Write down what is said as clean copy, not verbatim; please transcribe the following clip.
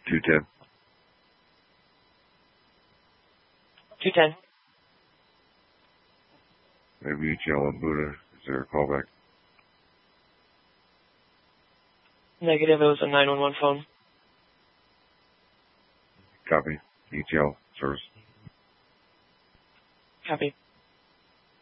210. 210. Maybe ETL on Buddha. Is there a callback? Negative, it was a 911 phone. Copy. ETL service. Copy.